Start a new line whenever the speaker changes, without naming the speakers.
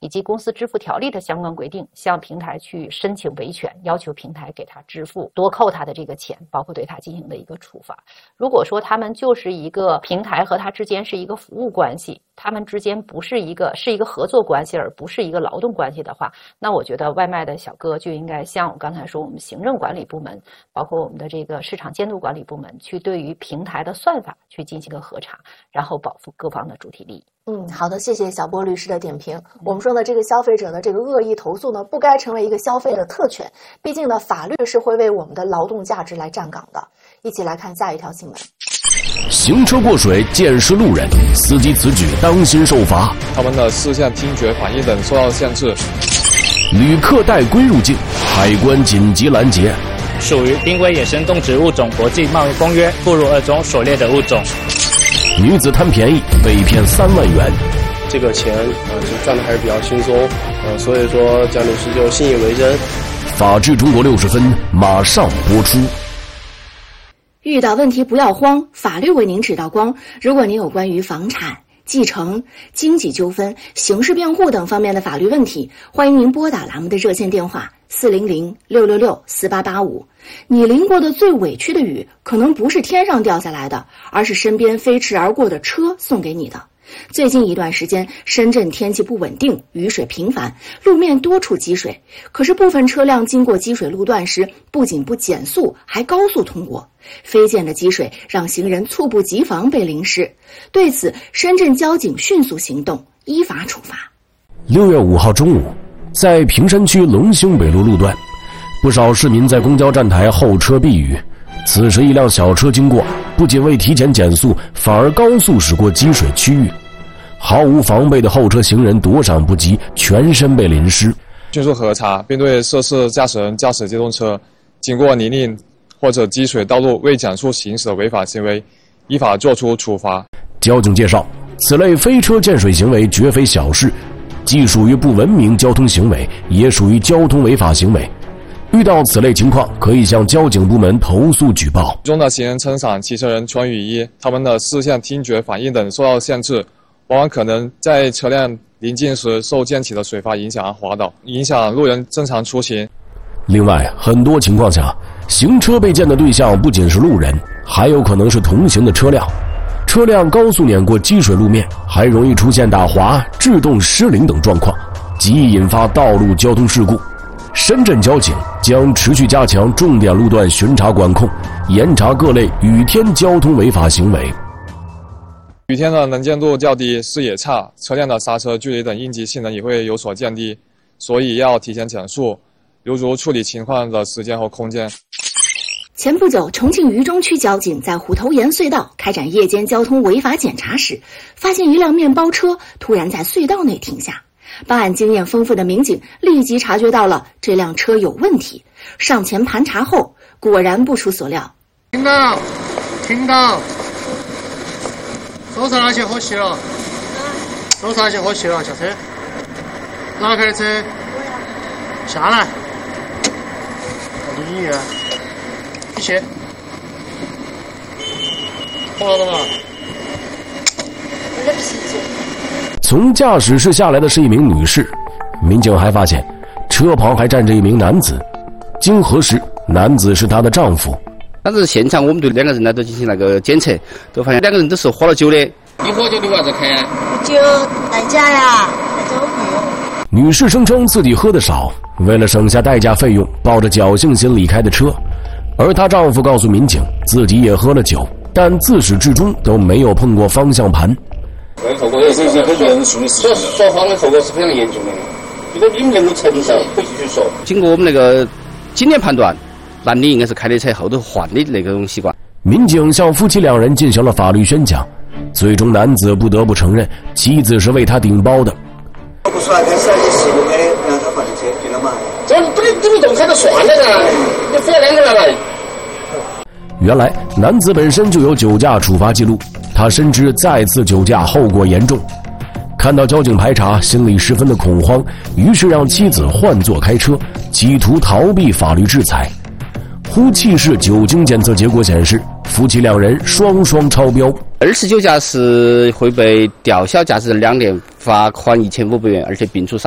及公司支付条例的相关规定，向平台去申请维权，要求平台给他支付多扣他的这个钱，包括对他进行的一个处罚。如果说他们就是一个平台和他之间是一个服务关系，他们之间是一个合作关系，而不是一个劳动关系的话，那我觉得外卖的小哥就应该像我刚才说，我们行政管理部门，包括我们的这个市场监督管理部门，去对于平台的算法去进行个核查，然后保护各方的主体利益。
好的，谢谢小波律师的点评。我们说呢，这个消费者的这个恶意投诉呢，不该成为一个消费的特权。毕竟呢，法律是会为我们的劳动价值来站岗的。一起来看下一条新闻。
行车过水溅湿路人，司机此举当心受罚。
他们的视线、听觉、反应等受到限制。
旅客带龟入境，海关紧急拦截。
属于濒危野生动植物种国际贸易公约附录2中所列的物种。
女子贪便宜被骗3万元，
这个钱就赚的还是比较轻松，所以说蒋女士就信以为真。
法治中国60分马上播出。
遇到问题不要慌，法律为您指道光。如果您有关于房产、继承、经济纠纷、刑事辩护等方面的法律问题，欢迎您拨打栏目的热线电话400-666-4885。你淋过的最委屈的雨，可能不是天上掉下来的，而是身边飞驰而过的车送给你的。最近一段时间，深圳天气不稳定，雨水频繁，路面多处积水。可是部分车辆经过积水路段时，不仅不减速，还高速通过。飞溅的积水让行人猝不及防被淋湿。对此，深圳交警迅速行动，依法处罚。
6月5号中午，在坪山区龙兴北路路段，不少市民在公交站台候车避雨。此时一辆小车经过，不仅未提前减速，反而高速驶过积水区域。毫无防备的后车行人躲闪不及，全身被淋湿。
迅速核查，并对涉事驾驶人驾驶机动车经过泥泞或者积水道路未减速行驶的违法行为，依法作出处罚。
交警介绍，此类飞车溅水行为绝非小事，既属于不文明交通行为，也属于交通违法行为。遇到此类情况，可以向交警部门投诉举报。
中的行人撑伞、骑车人穿雨衣，他们的视线、听觉、反应等受到限制，往往可能在车辆临近时受溅起的水花影响而滑倒，影响路人正常出行。
另外，很多情况下，行车被溅的对象不仅是路人，还有可能是同行的车辆。车辆高速碾过积水路面，还容易出现打滑、制动失灵等状况，极易引发道路交通事故。深圳交警将持续加强重点路段巡查管控，严查各类雨天交通违法行为。
雨天的能见度较低，视野差，车辆的刹车距离等应急性能也会有所降低，所以要提前减速，留足处理情况的时间和空间。
前不久，重庆渝中区交警在虎头岩隧道开展夜间交通违法检查时，发现一辆面包车突然在隧道内停下。办案经验丰富的民警立即察觉到了这辆车有问题，上前盘查后，果然不出所料。
停到，停到，手上那些喝气了，手上那些喝气了，下车。哪开的车？下来。我的音乐，一起。喝了吗？
有点脾气。
从驾驶室下来的是一名女士，民警还发现车旁还站着一名男子。经核实，男子是她的丈夫。
当时现场我们对两个人呢都进行那个检测，都发现两个人都是喝了酒的。
你喝酒你为啥子开啊？
酒代驾呀，代交费。
女士声称自己喝得少，为了省下代驾费用，抱着侥幸心离开的车。而她丈夫告诉民警，自己也喝了酒，但自始至终都没有碰过方向盘。
后果也是很严重的事情，说谎的后果是非常严重的。这个你们能够承受，可以继续说。
经过我们那个经验判断，男的应该是开的车后头换的那种习惯。
民警向夫妻两人进行了法律宣讲，最终男子不得不承认妻子是为他顶包的。
不出来开始你事故开的，让他换的车，对了嘛？
这你动开就算了噻，你非要两个人来。
原来男子本身就有酒驾处罚记录，他深知再次酒驾后果严重，看到交警排查，心里十分的恐慌，于是让妻子换座开车，企图逃避法律制裁。呼气式酒精检测结果显示，夫妻两人双双超标。
2次酒驾是会被吊销驾驶人2年，罚款1500元，而且并处3